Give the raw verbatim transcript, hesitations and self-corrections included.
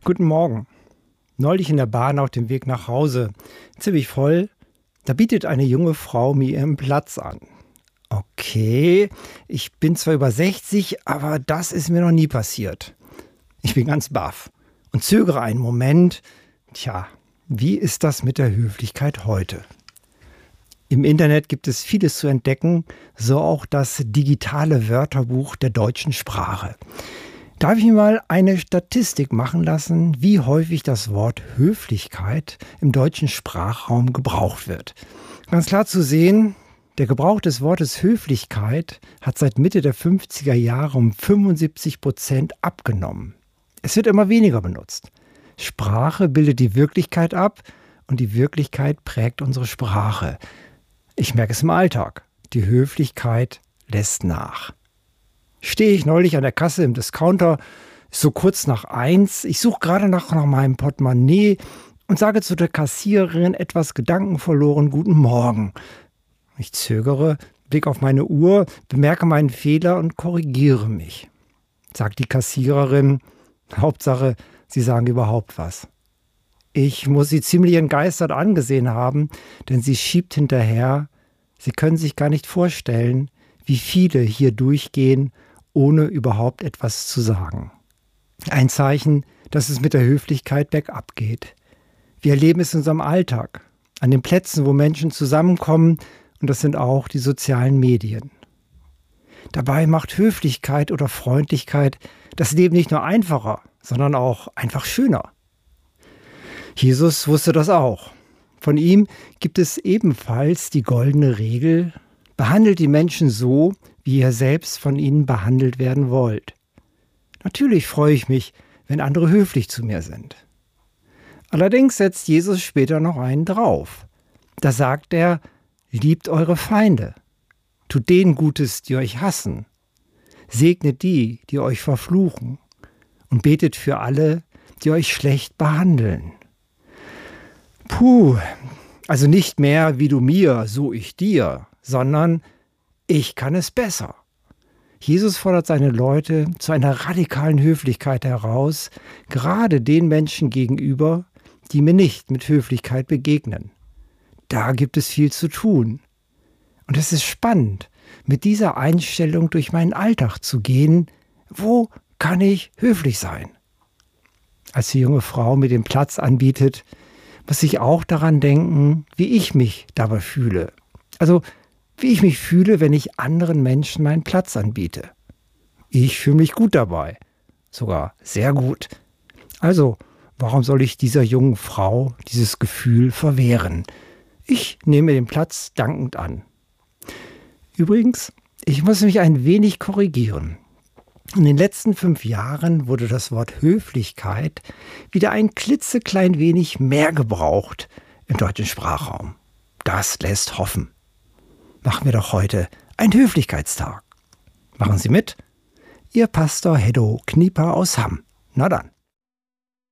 Guten Morgen. Neulich in der Bahn auf dem Weg nach Hause, ziemlich voll, da bietet eine junge Frau mir ihren Platz an. Okay, ich bin zwar über sechzig, aber das ist mir noch nie passiert. Ich bin ganz baff und zögere einen Moment. Tja, wie ist das mit der Höflichkeit heute? Im Internet gibt es vieles zu entdecken, so auch das digitale Wörterbuch der deutschen Sprache. Da habe ich mir mal eine Statistik machen lassen, wie häufig das Wort Höflichkeit im deutschen Sprachraum gebraucht wird. Ganz klar zu sehen, der Gebrauch des Wortes Höflichkeit hat seit Mitte der fünfziger Jahre um fünfundsiebzig Prozent abgenommen. Es wird immer weniger benutzt. Sprache bildet die Wirklichkeit ab und die Wirklichkeit prägt unsere Sprache. Ich merke es im Alltag. Die Höflichkeit lässt nach. Stehe ich neulich an der Kasse im Discounter, ist so kurz nach eins, ich suche gerade nach, nach meinem Portemonnaie und sage zu der Kassiererin etwas gedankenverloren Guten Morgen. Ich zögere, blicke auf meine Uhr, bemerke meinen Fehler und korrigiere mich. Sagt die Kassiererin, Hauptsache, Sie sagen überhaupt was. Ich muss sie ziemlich entgeistert angesehen haben, denn sie schiebt hinterher, Sie können sich gar nicht vorstellen, wie viele hier durchgehen, ohne überhaupt etwas zu sagen. Ein Zeichen, dass es mit der Höflichkeit bergab geht. Wir erleben es in unserem Alltag, an den Plätzen, wo Menschen zusammenkommen, und das sind auch die sozialen Medien. Dabei macht Höflichkeit oder Freundlichkeit das Leben nicht nur einfacher, sondern auch einfach schöner. Jesus wusste das auch. Von ihm gibt es ebenfalls die goldene Regel: Behandelt die Menschen so, wie ihr selbst von ihnen behandelt werden wollt. Natürlich freue ich mich, wenn andere höflich zu mir sind. Allerdings setzt Jesus später noch einen drauf. Da sagt er, liebt eure Feinde, tut denen Gutes, die euch hassen, segnet die, die euch verfluchen und betet für alle, die euch schlecht behandeln. Puh, also nicht mehr wie du mir, so ich dir, sondern ich kann es besser. Jesus fordert seine Leute zu einer radikalen Höflichkeit heraus, gerade den Menschen gegenüber, die mir nicht mit Höflichkeit begegnen. Da gibt es viel zu tun. Und es ist spannend, mit dieser Einstellung durch meinen Alltag zu gehen. Wo kann ich höflich sein? Als die junge Frau mir den Platz anbietet, muss ich auch daran denken, wie ich mich dabei fühle. Also, wie ich mich fühle, wenn ich anderen Menschen meinen Platz anbiete. Ich fühle mich gut dabei. Sogar sehr gut. Also, warum soll ich dieser jungen Frau dieses Gefühl verwehren? Ich nehme den Platz dankend an. Übrigens, ich muss mich ein wenig korrigieren. In den letzten fünf Jahren wurde das Wort Höflichkeit wieder ein klitzeklein wenig mehr gebraucht im deutschen Sprachraum. Das lässt hoffen. Machen wir doch heute einen Höflichkeitstag. Machen Sie mit? Ihr Pastor Heddo Knieper aus Hamm. Na dann.